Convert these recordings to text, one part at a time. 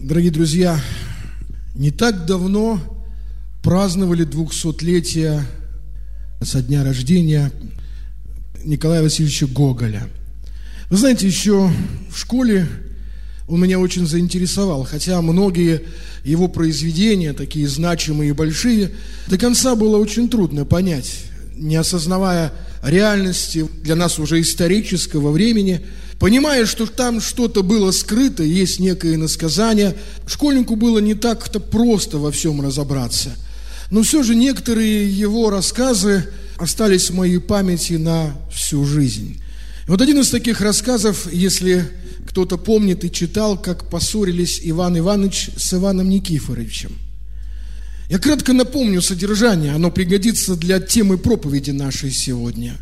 Дорогие друзья, не так давно праздновали 200-летие со дня рождения Николая Васильевича Гоголя. Вы знаете, еще в школе он меня очень заинтересовал, хотя многие его произведения, такие значимые и большие, до конца было очень трудно понять, не осознавая реальности для нас уже исторического времени, понимая, что там что-то было скрыто, есть некое иносказание, школьнику было не так-то просто во всем разобраться. Но все же некоторые его рассказы остались в моей памяти на всю жизнь. И вот один из таких рассказов, если кто-то помнит и читал, как поссорились Иван Иванович с Иваном Никифоровичем. Я кратко напомню содержание, оно пригодится для темы проповеди нашей сегодня.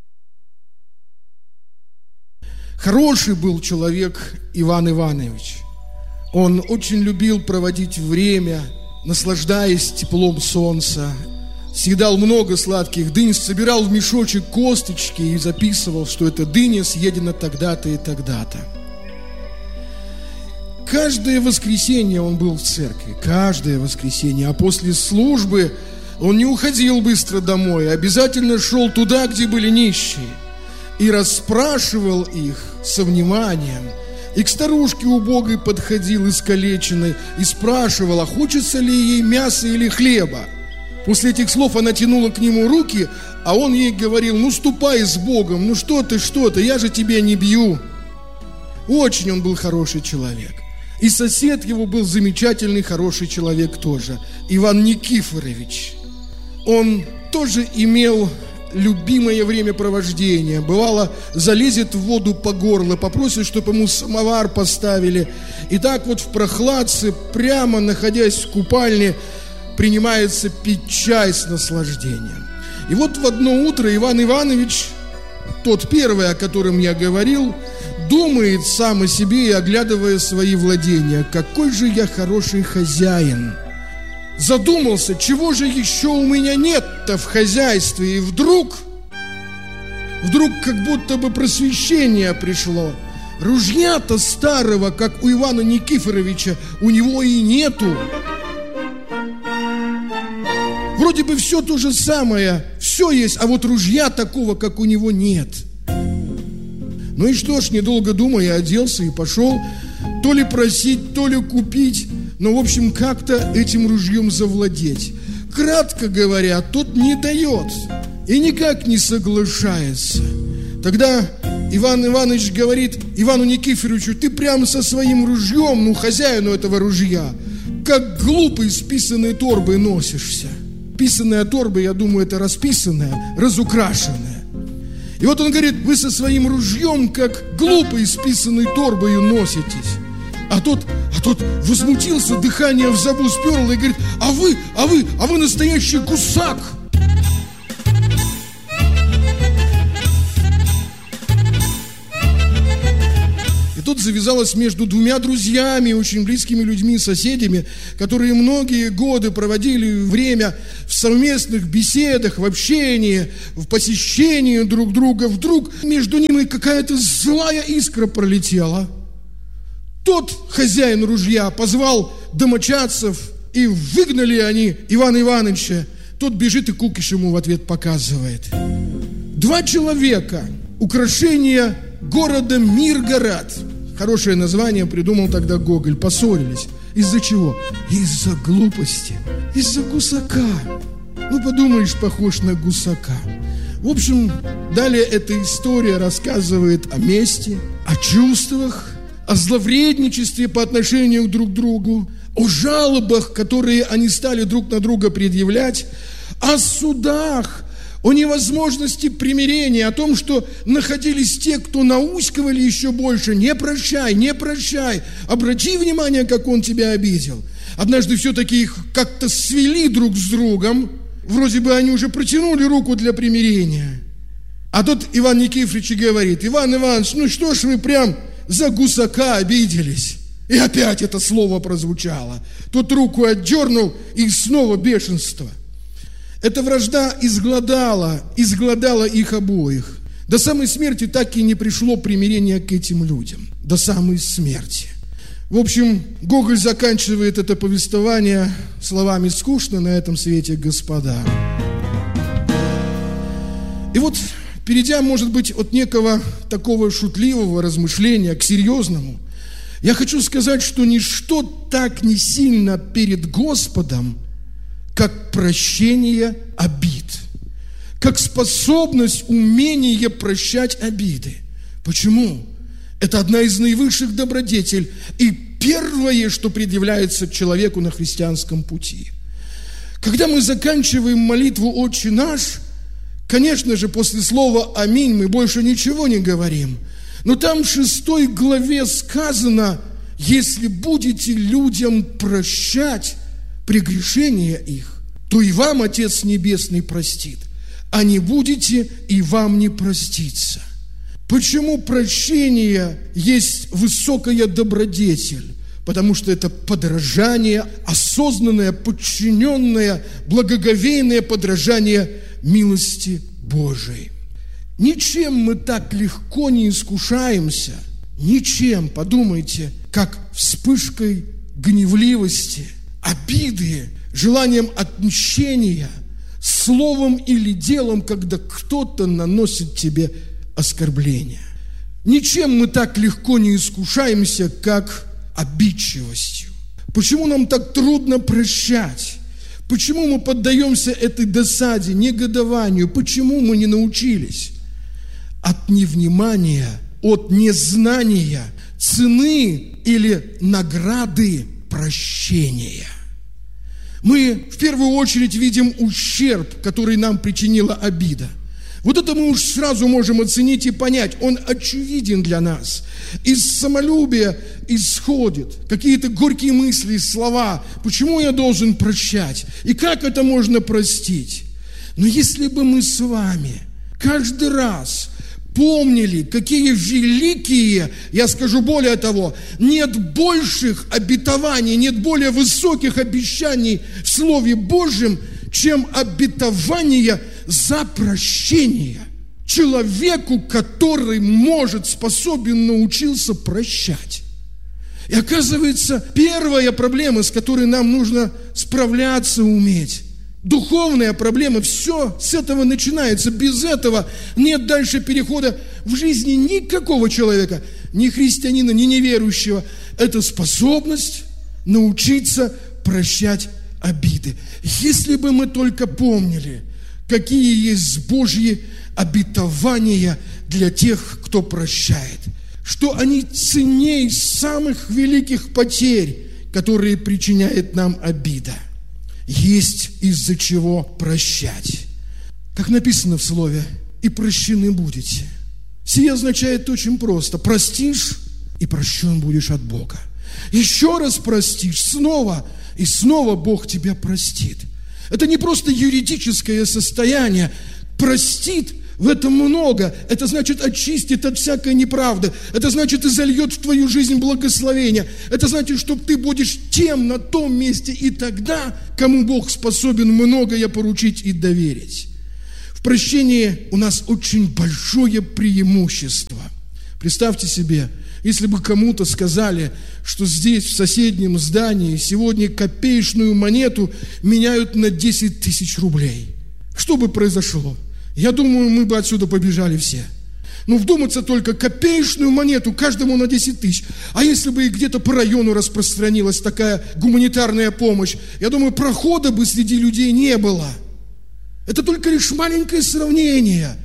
Хороший был человек Иван Иванович. Он очень любил проводить время, наслаждаясь теплом солнца. Съедал много сладких дынь, собирал в мешочек косточки и записывал, что эта дыня съедена тогда-то и тогда-то. Каждое воскресенье он был в церкви, каждое воскресенье, а после службы он не уходил быстро домой, обязательно шел туда, где были нищие, и расспрашивал их со вниманием. И к старушке убогой подходил искалеченной и спрашивал, а хочется ли ей мяса или хлеба. После этих слов она тянула к нему руки, а он ей говорил: ну ступай с Богом, ну что ты, я же тебя не бью. Очень он был хороший человек. И сосед его был замечательный, хороший человек тоже, Иван Никифорович. Он тоже имел любимое времяпровождение. Бывало, залезет в воду по горло, попросит, чтобы ему самовар поставили. И так вот в прохладце, прямо находясь в купальне, принимается пить чай с наслаждением. И вот в одно утро Иван Иванович, тот первый, о котором я говорил, думает сам о себе и оглядывая свои владения: какой же я хороший хозяин. Задумался, чего же еще у меня нет-то в хозяйстве. И вдруг как будто бы просвещение пришло. Ружья-то старого, как у Ивана Никифоровича, у него и нету. Вроде бы все то же самое, все есть, а вот ружья такого, как у него, нет. Ну и что ж, недолго думая, оделся и пошел то ли просить, то ли купить, но, в общем, как-то этим ружьем завладеть. Кратко говоря, тот не дает и никак не соглашается. Тогда Иван Иванович говорит Ивану Никифоровичу: ты прямо со своим ружьем, хозяину этого ружья, как глупый с писаной торбой носишься. Писаная торба, я думаю, это расписанная, разукрашенная. И вот он говорит: вы со своим ружьем, как глупый с писаной торбою носитесь. А тот возмутился, дыхание в забу сперло и говорит: а вы настоящий гусак. И тут завязалось между двумя друзьями, очень близкими людьми, соседями, которые многие годы проводили время в совместных беседах, в общении, в посещении друг друга. Вдруг между ними какая-то злая искра пролетела. Тот хозяин ружья позвал домочадцев, и выгнали они Ивана Ивановича. Тот бежит и кукиш ему в ответ показывает. 2 человека, украшение города Миргород. Хорошее название придумал тогда Гоголь. Поссорились. Из-за чего? Из-за глупости. Из-за гусака. Подумаешь, похож на гусака. В общем, далее эта история рассказывает о мести, о чувствах, о зловредничестве по отношению друг к другу, о жалобах, которые они стали друг на друга предъявлять, о судах, о невозможности примирения, о том, что находились те, кто науськивали еще больше: не прощай, обрати внимание, как он тебя обидел. Однажды все-таки их как-то свели друг с другом, вроде бы они уже протянули руку для примирения. А тут Иван Никифорович говорит: Иван Иванович, что ж вы прям за гусака обиделись? И опять это слово прозвучало. Тот руку отдернул, и снова бешенство. Эта вражда изгладала их обоих. До самой смерти так и не пришло примирение к этим людям. До самой смерти. В общем, Гоголь заканчивает это повествование словами «скучно на этом свете, господа». И вот, перейдя, может быть, от некого такого шутливого размышления к серьезному, я хочу сказать, что ничто так не сильно перед Господом, как прощение обид, как способность, умение прощать обиды. Почему? Это одна из наивысших добродетелей и первое, что предъявляется человеку на христианском пути. Когда мы заканчиваем молитву «Отче наш», конечно же, после слова «Аминь» мы больше ничего не говорим. Но там в 6 главе сказано: «Если будете людям прощать прегрешения их, то и вам Отец Небесный простит, а не будете, и вам не простится». Почему прощение есть высокая добродетель? Потому что это подражание, осознанное, подчиненное, благоговейное подражание милости Божией. Ничем мы так легко не искушаемся, ничем, подумайте, как вспышкой гневливости, обиды, желанием отмщения, словом или делом, когда кто-то наносит тебе оскорбление. Ничем мы так легко не искушаемся, как обидчивостью. Почему нам так трудно прощать? Почему мы поддаемся этой досаде, негодованию? Почему мы не научились? От невнимания, от незнания цены или награды прощения. Мы в первую очередь видим ущерб, который нам причинила обида. Вот это мы уж сразу можем оценить и понять. Он очевиден для нас. Из самолюбия исходят какие-то горькие мысли, слова. Почему я должен прощать? И как это можно простить? Но если бы мы с вами каждый раз помнили, какие великие, я скажу более того, нет больших обетований, нет более высоких обещаний в Слове Божьем, чем обетование за прощение человеку, который способен научился прощать. И оказывается, первая проблема, с которой нам нужно справляться, уметь, духовная проблема, все с этого начинается. Без этого нет дальше перехода в жизни никакого человека, ни христианина, ни неверующего. Это способность научиться прощать обиды. Если бы мы только помнили, какие есть Божьи обетования для тех, кто прощает, что они ценней самых великих потерь, которые причиняет нам обида. Есть из-за чего прощать. Как написано в Слове: «И прощены будете». Сие означает очень просто: простишь, и прощен будешь от Бога. Еще раз простишь, снова, и снова Бог тебя простит. Это не просто юридическое состояние. Простит, в этом много. Это значит, очистит от всякой неправды. Это значит, изольет в твою жизнь благословение. Это значит, что ты будешь тем на том месте и тогда, кому Бог способен многое поручить и доверить. В прощении у нас очень большое преимущество. Представьте себе, если бы кому-то сказали, что здесь, в соседнем здании, сегодня копеечную монету меняют на 10 тысяч рублей. Что бы произошло? Я думаю, мы бы отсюда побежали все. Но вдуматься только, копеечную монету каждому на 10 тысяч. А если бы и где-то по району распространилась такая гуманитарная помощь, я думаю, прохода бы среди людей не было. Это только лишь маленькое сравнение.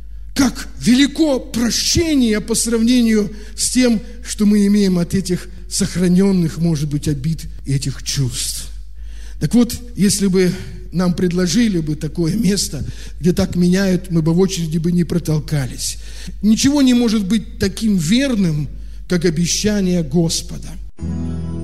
Как велико прощение по сравнению с тем, что мы имеем от этих сохраненных, может быть, обид и этих чувств. Так вот, если бы нам предложили бы такое место, где так меняют, мы бы в очереди бы не протолкались. Ничего не может быть таким верным, как обещание Господа.